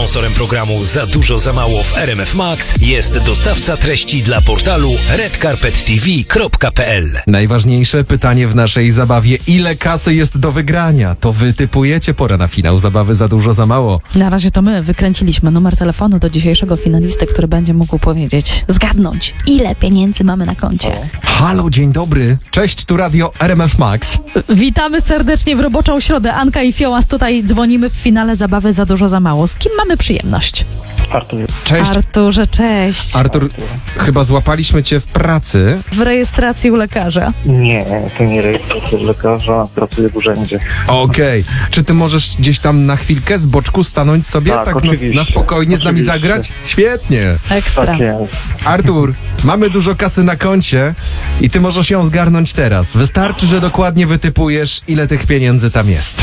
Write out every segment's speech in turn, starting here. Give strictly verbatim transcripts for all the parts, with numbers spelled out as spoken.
Sponsorem programu Za dużo za mało w R M F Max jest dostawca treści dla portalu red carpet t v kropka p l. Najważniejsze pytanie w naszej zabawie: ile kasy jest do wygrania? To wy typujecie. Pora na finał zabawy Za dużo za mało. Na razie to my wykręciliśmy numer telefonu do dzisiejszego finalisty, który będzie mógł powiedzieć, zgadnąć, ile pieniędzy mamy na koncie. Halo, dzień dobry. Cześć, tu radio R M F Max. Witamy serdecznie w roboczą środę. Anka i Fiołas tutaj dzwonimy w finale zabawy Za dużo za mało. Z kim mamy przyjemność? Artur. Cześć. Arturze, cześć. Artur, chyba złapaliśmy cię w pracy. W rejestracji u lekarza. Nie, to nie rejestracja lekarza, pracuję w urzędzie. Okej. Czy ty możesz gdzieś tam na chwilkę z boczku stanąć sobie? Tak, na, oczywiście. na spokojnie z nami Oczywiście. zagrać? Świetnie. Ekstra. Tak jest. Artur, mamy dużo kasy na koncie i ty możesz ją zgarnąć teraz. Wystarczy, że dokładnie wytypujesz, ile tych pieniędzy tam jest.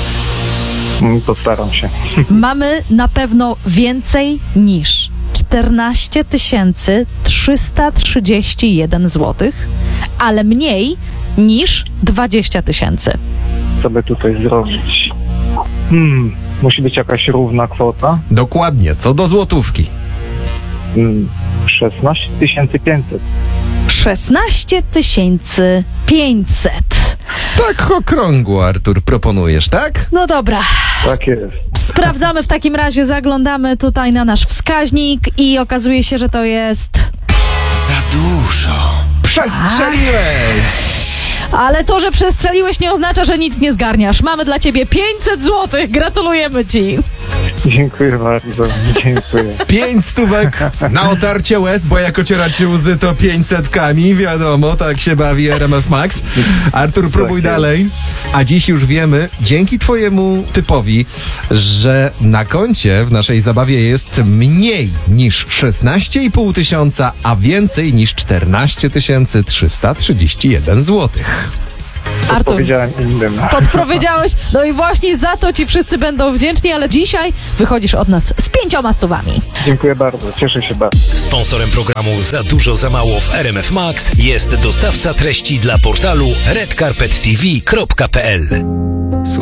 Mm, Postaram się. Mamy na pewno więcej niż czternaście tysięcy trzysta trzydzieści jeden złotych, ale mniej niż dwadzieścia tysięcy. Co by tutaj zrobić? Hmm, musi być jakaś równa kwota. Dokładnie, co do złotówki. Hmm, szesnaście tysięcy pięćset. szesnaście tysięcy pięćset. Tak okrągło, Artur, proponujesz, tak? No dobra. Tak jest. Sprawdzamy w takim razie, zaglądamy tutaj na nasz wskaźnik i okazuje się, że to jest... Za dużo. Przestrzeliłeś! Ale to, że przestrzeliłeś, nie oznacza, że nic nie zgarniasz. Mamy dla ciebie pięćset złotych. Gratulujemy ci. Dziękuję bardzo. Dziękuję. Pięć stówek na otarcie łez, bo jak ocierać się łzy, to pięćsetkami, wiadomo, tak się bawi R M F Max. Artur, próbuj Tak jest. dalej. A dziś już wiemy, dzięki twojemu typowi, że na koncie w naszej zabawie jest mniej niż szesnaście i pół tysiąca, a więcej niż czternaście tysięcy trzysta trzydzieści jeden złotych. Artur, Powiedziałem innym. podpowiedziałeś. No i właśnie za to ci wszyscy będą wdzięczni, ale dzisiaj wychodzisz od nas z pięcioma stówami. Dziękuję bardzo. Cieszę się bardzo. Sponsorem programu Za dużo za mało w R M F Max jest dostawca treści dla portalu red carpet t v kropka p l.